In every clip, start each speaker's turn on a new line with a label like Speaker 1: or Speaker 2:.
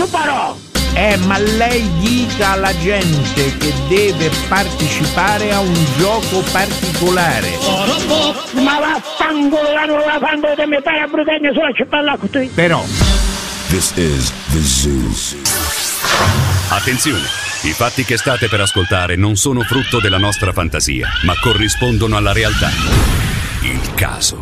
Speaker 1: sparò!
Speaker 2: Ma lei dica alla gente che deve partecipare a un gioco particolare.
Speaker 1: Ma vaffanculo, non la fanno di me per brutare sulla cipolla con te.
Speaker 2: Però
Speaker 3: This is the Zoo.
Speaker 4: Attenzione, i fatti che state per ascoltare non sono frutto della nostra fantasia, ma corrispondono alla realtà. Il caso.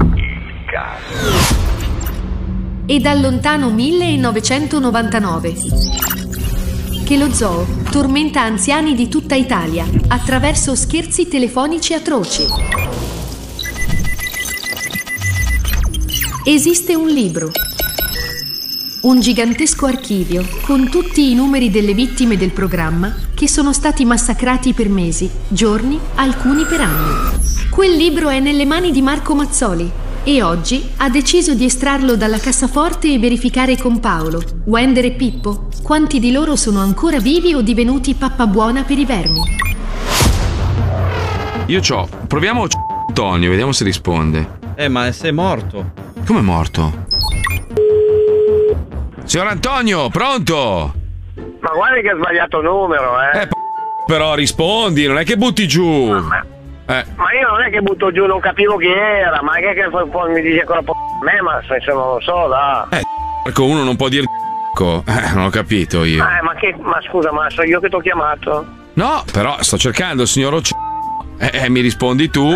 Speaker 5: E dal lontano 1999 che lo zoo tormenta anziani di tutta Italia attraverso scherzi telefonici atroci. Esiste un libro, un gigantesco archivio con tutti i numeri delle vittime del programma che sono stati massacrati per mesi, giorni, alcuni per anni. Quel libro è nelle mani di Marco Mazzoli e oggi ha deciso di estrarlo dalla cassaforte e verificare con Paolo, Wender e Pippo quanti di loro sono ancora vivi o divenuti pappa buona per i vermi.
Speaker 6: Proviamo Antonio, vediamo se risponde.
Speaker 7: Ma sei morto.
Speaker 6: Come è morto? Signor Antonio, pronto?
Speaker 8: Ma guardi che ha sbagliato numero,
Speaker 6: Però rispondi, non è che butti giù.
Speaker 8: Ma io non è che butto giù, non capivo chi era, ma che poi mi dice ancora me, ma se non lo so, dai.
Speaker 6: Marco, uno non può dire non ho capito io.
Speaker 8: Ma scusa, ma so io che ti ho chiamato?
Speaker 6: No, però sto cercando il signor mi rispondi tu.